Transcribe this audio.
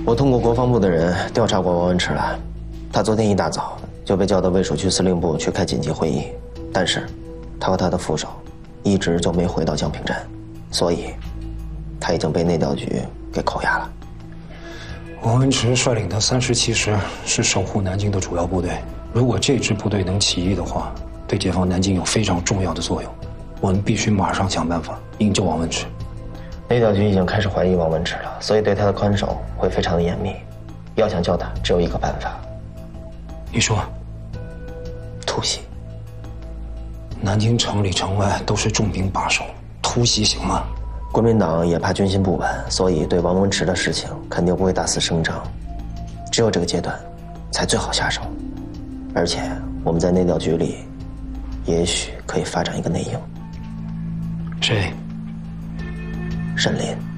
我通过国防部的人调查过王文驰了，他昨天一大早就被叫到卫戍区司令部去开紧急会议，但是他和他的副手一直就没回到江平镇，所以他已经被内调局给扣押了。 王文驰率领的37师是守护南京的主要部队，如果这支部队能起义的话，对解放南京有非常重要的作用。我们必须马上想办法营救王文驰。 内调局已经开始怀疑王文驰了，所以对他的看守会非常的严密。要想救他，只有一个办法。 你说？ 突袭。 南京城里城外都是重兵把守，突袭行吗？ 国民党也怕军心不稳，所以对王文驰的事情肯定不会大肆声张。只有这个阶段，才最好下手。而且我们在内调局里，也许可以发展一个内应。 谁？ 沈林。